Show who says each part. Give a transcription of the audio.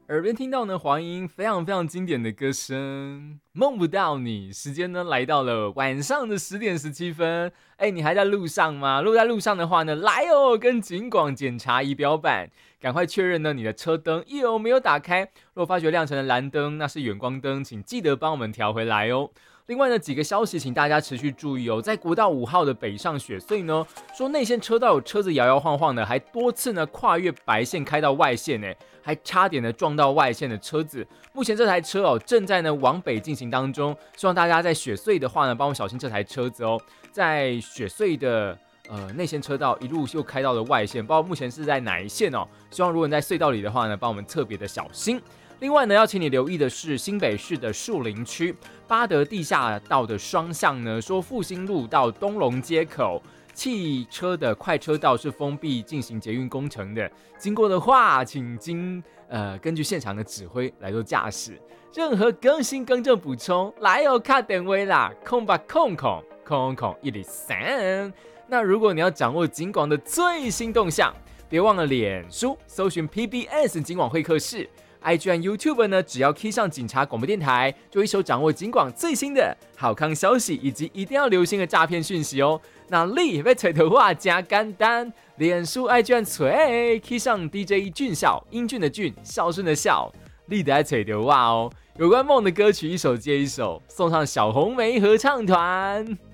Speaker 1: 耳边听到呢黄莺非常非常经典的歌声，梦不到你。时间呢来到了晚上的10点17分，你还在路上吗？如果在路上的话呢，来哦，跟警广检查仪表板，赶快确认呢你的车灯有没有打开。如果发觉亮成的蓝灯，那是远光灯，请记得帮我们调回来哦。另外呢，几个消息，请大家持续注意哦。在国道5号的北上雪隧呢，说内线车道有车子摇摇晃晃的，还多次呢跨越白线开到外线呢，还差点呢撞到外线的车子。目前这台车哦正在呢往北进行当中，希望大家在雪隧的话呢，帮我小心这台车子哦。在雪隧的内线车道一路又开到了外线，不知道目前是在哪一线哦。希望如果你在隧道里的话呢，帮我们特别的小心。另外呢，要请你留意的是新北市的树林区八德地下道的双向呢，说复兴路到东龙街口汽车的快车道是封闭进行捷运工程的，经过的话，请根据现场的指挥来做驾驶。任何更新更正补充，来哦，卡电话啦，0800000103。那如果你要掌握警广的最新动向，别忘了脸书搜寻 PBS 警广会客室。IG 和 YouTube 呢，只要 key 上警察广播电台，就一手掌握警广最新的好康消息，以及一定要留心的诈骗讯息哦。那你要找的话加简单，脸书 IG 和吹 key 上 DJ 俊孝，英俊的俊，孝顺的孝，你得找的话哦。有关梦的歌曲一首接一首，送上小红莓合唱团。